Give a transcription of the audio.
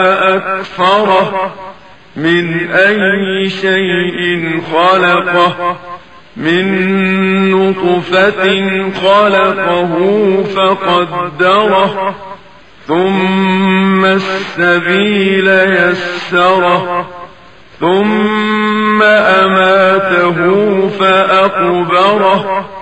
أكفره من أي شيء خلقه من نطفة خلقه فقدره ثم السبيل يسره ثم أماته فأقبره